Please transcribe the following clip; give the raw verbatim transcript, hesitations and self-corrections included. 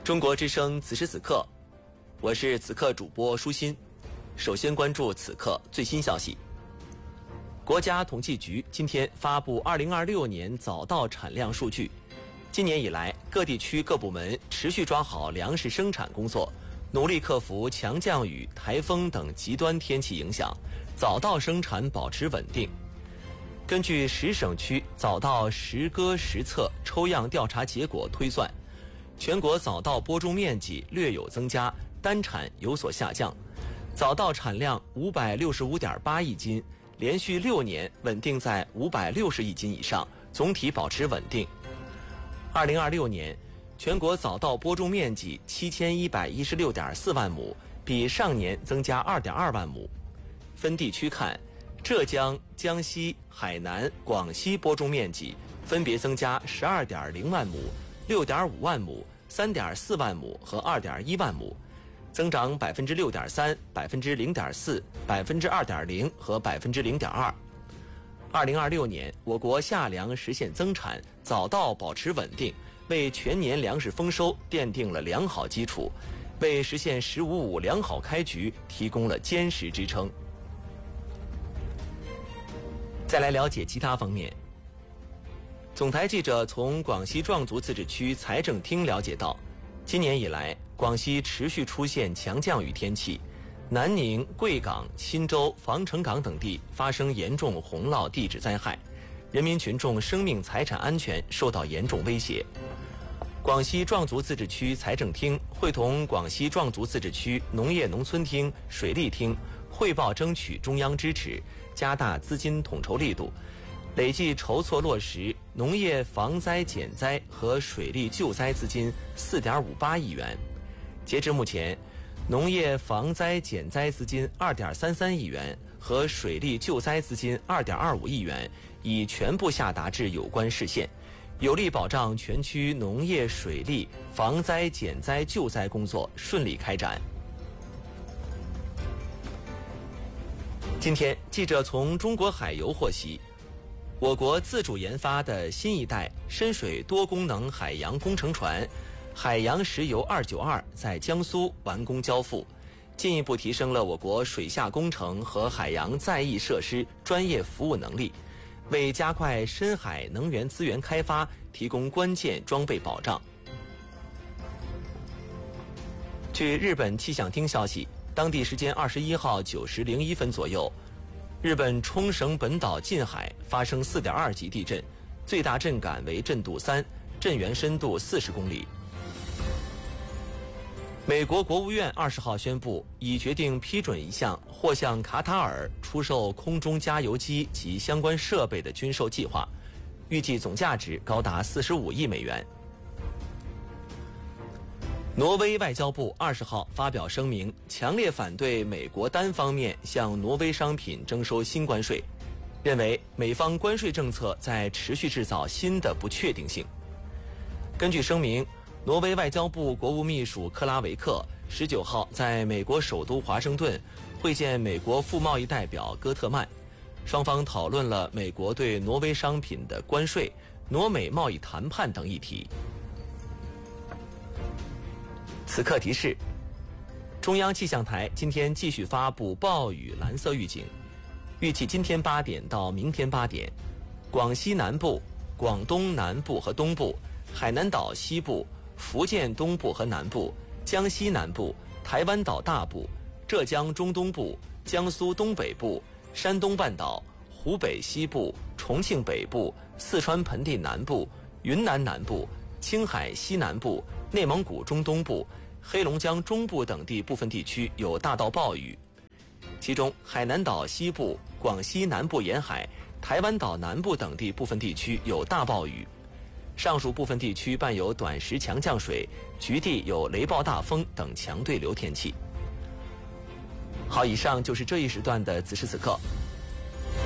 中国之声此时此刻，我是此刻主播舒心。首先关注此刻最新消息。国家统计局今天发布二零二六年早稻产量数据。今年以来，各地区各部门持续抓好粮食生产工作，努力克服强降雨、台风等极端天气影响，早稻生产保持稳定。根据十省区早稻实割实测抽样调查结果推算，全国早稻播种面积略有增加，单产有所下降，早稻产量五百六十五点八亿斤，连续六年稳定在五百六十亿斤以上，总体保持稳定。二零二六年，全国早稻播种面积七千一百一十六点四万亩，比上年增加二点二万亩。分地区看，浙江、江西、海南、广西播种面积分别增加十二点零万亩、六点五万亩、三点四万亩和二点一万亩，增长百分之六点三、百分之零点四、百分之二点零和百分之零点二。二零二六年，我国夏粮实现增产，早稻保持稳定，为全年粮食丰收奠定了良好基础，为实现“十五五”良好开局提供了坚实支撑。再来了解其他方面。总台记者从广西壮族自治区财政厅了解到，今年以来，广西持续出现强降雨天气，南宁、贵港、钦州、防城港等地发生严重洪涝地质灾害，人民群众生命财产安全受到严重威胁。广西壮族自治区财政厅会同广西壮族自治区农业农村厅、水利厅汇报争取中央支持，加大资金统筹力度，累计筹措落实农业防灾减灾和水利救灾资金 四点五八亿元。截至目前，农业防灾减灾资金 二点三三亿元和水利救灾资金 二点二五亿元已全部下达至有关市县，有力保障全区农业水利防灾减灾救灾工作顺利开展。今天，记者从中国海油获悉，我国自主研发的新一代深水多功能海洋工程船海洋石油二九二在江苏完工交付，进一步提升了我国水下工程和海洋载役设施专业服务能力，为加快深海能源资源开发提供关键装备保障。据日本气象厅消息，当地时间二十一号九时零一分左右，日本冲绳本岛近海发生 四点二级地震，最大震感为震度三，震源深度四十公里。美国国务院二十号宣布，已决定批准一项或向卡塔尔出售空中加油机及相关设备的军售计划，预计总价值高达四十五亿美元。挪威外交部二十号发表声明，强烈反对美国单方面向挪威商品征收新关税，认为美方关税政策在持续制造新的不确定性。根据声明，挪威外交部国务秘书克拉维克十九号在美国首都华盛顿会见美国副贸易代表戈特曼，双方讨论了美国对挪威商品的关税、挪美贸易谈判等议题。此刻提示：中央气象台今天继续发布暴雨蓝色预警，预计今天八点到明天八点，广西南部、广东南部和东部、海南岛西部、福建东部和南部、江西南部、台湾岛大部、浙江中东部、江苏东北部、山东半岛、湖北西部、重庆北部、四川盆地南部、云南南部、青海西南部、内蒙古中东部、黑龙江中部等地部分地区有大到暴雨，其中海南岛西部、广西南部沿海、台湾岛南部等地部分地区有大暴雨，上述部分地区伴有短时强降水，局地有雷暴大风等强对流天气。好，以上就是这一时段的此时此刻，